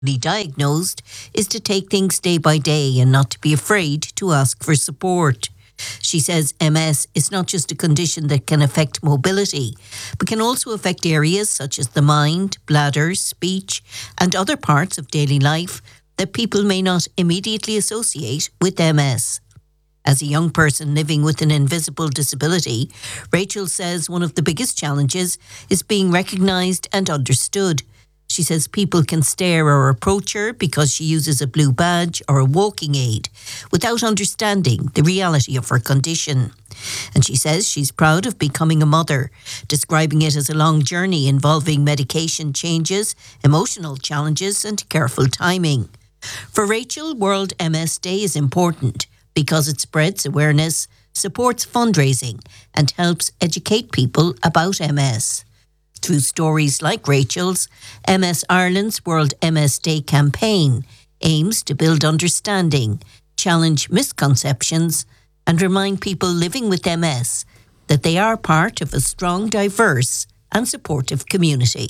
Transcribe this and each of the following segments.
diagnosed is to take things day by day and not to be afraid to ask for support. She says MS is not just a condition that can affect mobility, but can also affect areas such as the mind, bladder, speech, and other parts of daily life that people may not immediately associate with MS. As a young person living with an invisible disability, Rachel says one of the biggest challenges is being recognised and understood. She says people can stare or approach her because she uses a blue badge or a walking aid without understanding the reality of her condition. And she says she's proud of becoming a mother, describing it as a long journey involving medication changes, emotional challenges and careful timing. For Rachel, World MS Day is important because it spreads awareness, supports fundraising and helps educate people about MS. Through stories like Rachel's, MS Ireland's World MS Day campaign aims to build understanding, challenge misconceptions, and remind people living with MS that they are part of a strong, diverse, and supportive community.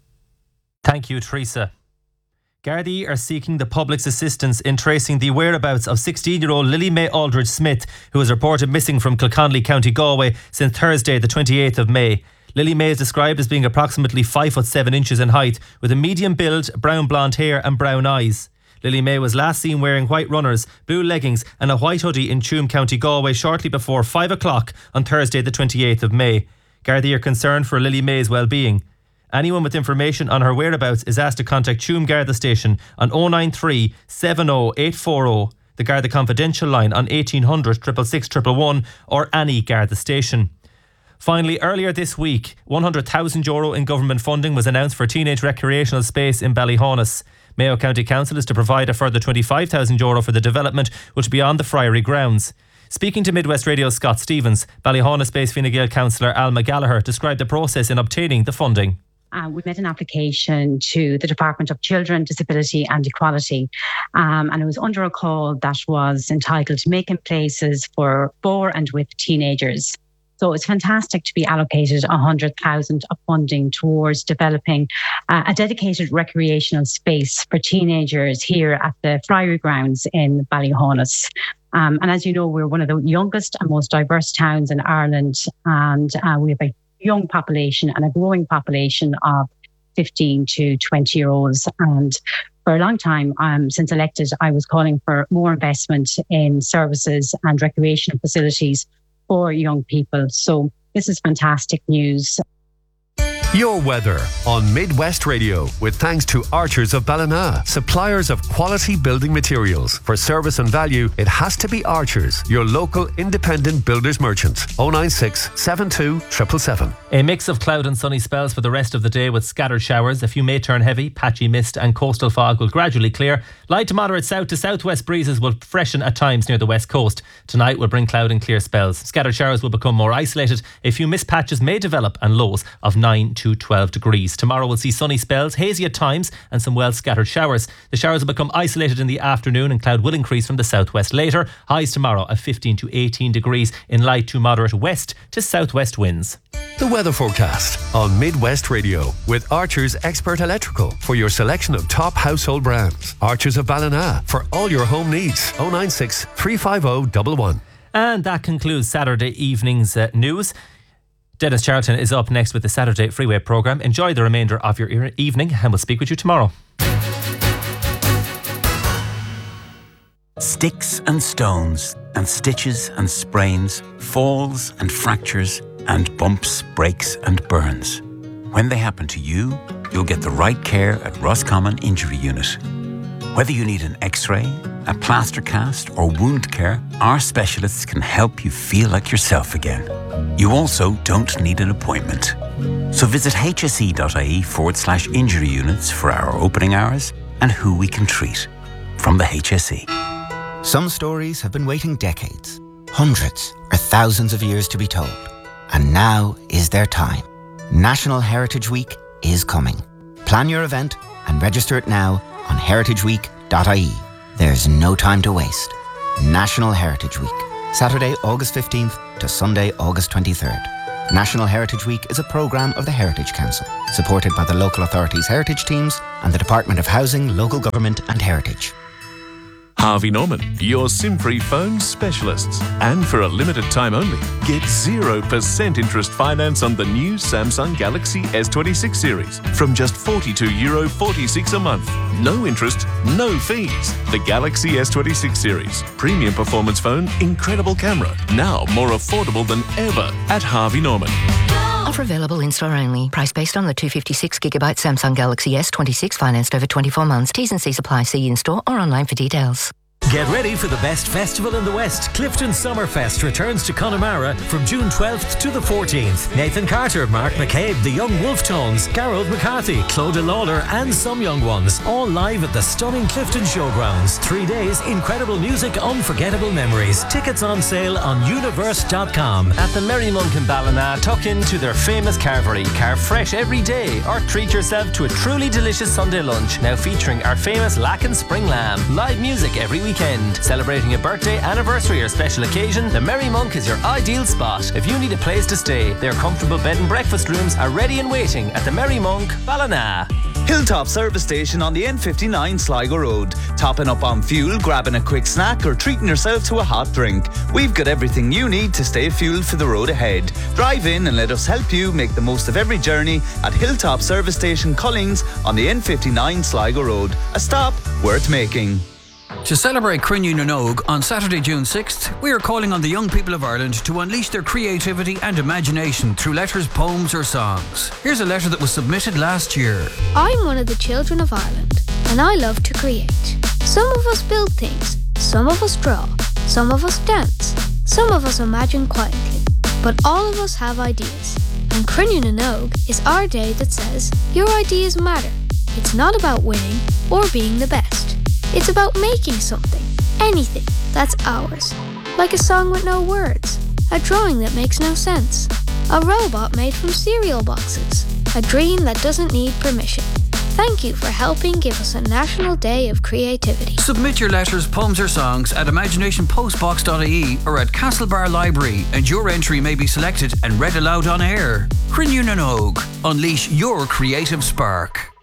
Thank you, Teresa. Gardaí are seeking the public's assistance in tracing the whereabouts of 16-year-old Lily May Aldridge Smith, who was reported missing from Kilconnelly, County Galway, since Thursday, the 28th of May. Lily May is described as being approximately 5'7" in height, with a medium build, brown blonde hair and brown eyes. Lily May was last seen wearing white runners, blue leggings and a white hoodie in Tuam, County Galway shortly before 5 o'clock on Thursday the 28th of May. Gardaí are concerned for Lily May's well-being. Anyone with information on her whereabouts is asked to contact Tuam Garda Station on 093 70 840, the Garda Confidential line on 1800 666 111 or any Garda station. Finally, earlier this week, €100,000 in government funding was announced for teenage recreational space in Ballyhonus. Mayo County Council is to provide a further €25,000 for the development, which will be on the Friary grounds. Speaking to Midwest Radio's Scott Stevens, Ballyhonus-based Fine Gael councillor Alma Gallagher described the process in obtaining the funding. We made an application to the Department of Children, Disability and Equality, and it was under a call that was entitled Making Places for and with Teenagers. So it's fantastic to be allocated 100,000 of funding towards developing a dedicated recreational space for teenagers here at the Friary grounds in Ballyhonus. And as you know, we're one of the youngest and most diverse towns in Ireland, and we have a young population and a growing population of 15 to 20-year-olds. And for a long time, since elected, I was calling for more investment in services and recreational facilities for young people. So this is fantastic news. Your weather on Midwest Radio, with thanks to Archers of Ballina, suppliers of quality building materials. For service and value, it has to be Archers, your local independent builders merchant. 096 72 777. A mix of cloud and sunny spells for the rest of the day with scattered showers. A few may turn heavy. Patchy mist and coastal fog will gradually clear. Light to moderate south to southwest breezes will freshen at times near the west coast. Tonight will bring cloud and clear spells. Scattered showers will become more isolated. A few mist patches may develop and lows of 9 to 12 degrees. Tomorrow we'll see sunny spells, hazy at times and some well scattered showers. The showers will become isolated in the afternoon and cloud will increase from the southwest later. Highs tomorrow of 15 to 18 degrees in light to moderate west to southwest winds. The weather forecast on Midwest Radio with Archers Expert Electrical for your selection of top household brands. Archers of Ballina for all your home needs. 096 350 111. And that concludes Saturday evening's news. Dennis Charlton is up next with the Saturday Freeway programme. Enjoy the remainder of your evening and we'll speak with you tomorrow. Sticks and stones and stitches and sprains, falls and fractures and bumps, breaks and burns. When they happen to you, you'll get the right care at Roscommon Injury Unit. Whether you need an X-ray, a plaster cast or wound care, our specialists can help you feel like yourself again. You also don't need an appointment. So visit hse.ie/injury units for our opening hours and who we can treat. From the HSE. Some stories have been waiting decades, hundreds or thousands of years to be told. And now is their time. National Heritage Week is coming. Plan your event and register it now on heritageweek.ie. There's no time to waste. National Heritage Week, Saturday, August 15th to Sunday, August 23rd. National Heritage Week is a programme of the Heritage Council. supported by the local authority's heritage teams and the Department of Housing, Local Government and Heritage. Harvey Norman, your SIM-free phone specialists. And for a limited time only, get 0% interest finance on the new Samsung Galaxy S26 series from just €42.46 a month. No interest, no fees. The Galaxy S26 series. Premium performance phone, incredible camera. Now more affordable than ever at Harvey Norman. Offer available in-store only. Price based on the 256GB Samsung Galaxy S26 financed over 24 months. T's and C's apply. See in-store or online for details. Get ready for the best festival in the West. Clifton Summerfest returns to Connemara from June 12th to the 14th. Nathan Carter, Mark McCabe, the Young Wolf Tones, Garrod McCarthy, Clodagh Lawler and some young ones. All live at the stunning Clifton Showgrounds. 3 days, incredible music, unforgettable memories. Tickets on sale on universe.com. At the Merry Monk in Ballina, tuck into their famous carvery. Carve fresh every day or treat yourself to a truly delicious Sunday lunch. Now featuring our famous Lacken Spring Lamb. Live music every weekend. Celebrating a birthday, anniversary or special occasion, the Merry Monk is your ideal spot. If you need a place to stay, their comfortable bed and breakfast rooms are ready and waiting at the Merry Monk, Ballina. Hilltop Service Station on the N59 Sligo Road. Topping up on fuel, grabbing a quick snack or treating yourself to a hot drink. We've got everything you need to stay fueled for the road ahead. Drive in and let us help you make the most of every journey at Hilltop Service Station Collings on the N59 Sligo Road. A stop worth making. To celebrate Crinne na nÓg on Saturday, June 6th, we are calling on the young people of Ireland to unleash their creativity and imagination through letters, poems or songs. Here's a letter that was submitted last year. I'm one of the children of Ireland, and I love to create. Some of us build things, some of us draw, some of us dance, some of us imagine quietly, but all of us have ideas. And Crinne na nÓg is our day that says, your ideas matter. It's not about winning or being the best. It's about making something, anything, that's ours. Like a song with no words, a drawing that makes no sense, a robot made from cereal boxes, a dream that doesn't need permission. Thank you for helping give us a National Day of Creativity. Submit your letters, poems or songs at imaginationpostbox.ie or at Castlebar Library and your entry may be selected and read aloud on air. Crinne na nÓg. Unleash your creative spark.